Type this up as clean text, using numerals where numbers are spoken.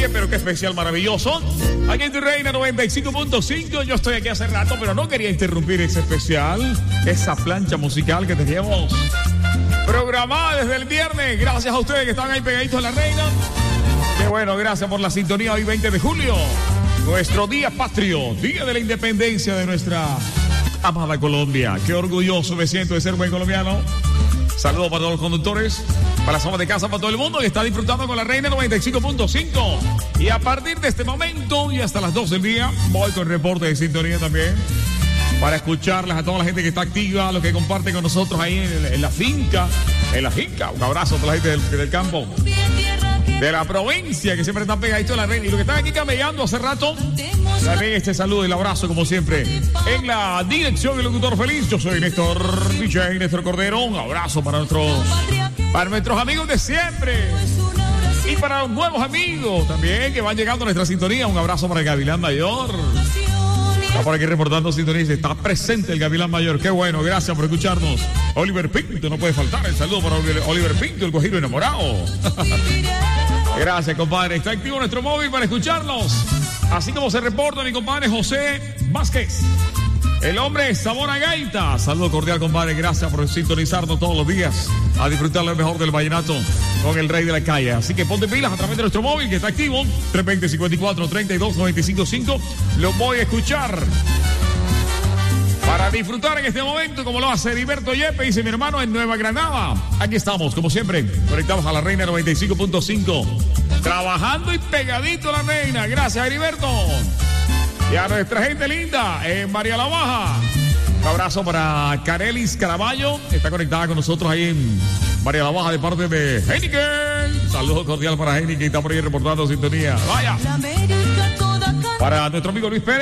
pero qué especial, maravilloso. Aquí en Tu Reina 95.5. Yo estoy aquí hace rato, pero no quería interrumpir ese especial, esa plancha musical que teníamos programada desde el viernes. Gracias a ustedes que están ahí pegaditos a la Reina. Qué bueno, gracias por la sintonía. Hoy 20 de julio, nuestro día patrio, día de la independencia de nuestra amada Colombia. Qué orgulloso me siento de ser buen colombiano. Saludos para todos los conductores, para las amas de casa, para todo el mundo que está disfrutando con la Reina 95.5. Y a partir de este momento y hasta las 12 del día, voy con reporte de sintonía también, para escucharlas a toda la gente que está activa, los que comparten con nosotros ahí en la finca. Un abrazo a toda la gente del campo, de la provincia, que siempre están pegaditos a la Reina. Y los que están aquí camellando hace rato, también este saludo y el abrazo, como siempre. En la dirección, el locutor feliz, yo soy Néstor DJ, Néstor Cordero. Un abrazo para nuestros amigos de siempre. Y para los nuevos amigos también que van llegando a nuestra sintonía. Un abrazo para el Gavilán Mayor. Está por aquí reportando sintonía. Está presente el Gavilán Mayor. Qué bueno, gracias por escucharnos. Oliver Pinto, no puede faltar el saludo para Oliver Pinto, el guajiro enamorado. Gracias, compadre. Está activo nuestro móvil para escucharnos. Así como se reporta mi compadre José Vázquez, el hombre sabor a gaita. Saludo cordial, compadre. Gracias por sintonizarnos todos los días, a disfrutar lo mejor del vallenato con el rey de la calle. Así que ponte pilas a través de nuestro móvil que está activo, 320-54-32-95.5. Lo voy a escuchar para disfrutar en este momento, como lo hace Heriberto Yepe, dice mi hermano, en Nueva Granada. Aquí estamos, como siempre, conectados a la Reina 95.5, trabajando y pegadito a la Reina. Gracias, Heriberto. Y a nuestra gente linda en María la Baja. Un abrazo para Carelis Caraballo, está conectada con nosotros ahí en María la Baja de parte de Heineken. Saludos cordial para Heineken, está por ahí reportando sintonía. Vaya. Para nuestro amigo Luis Pérez.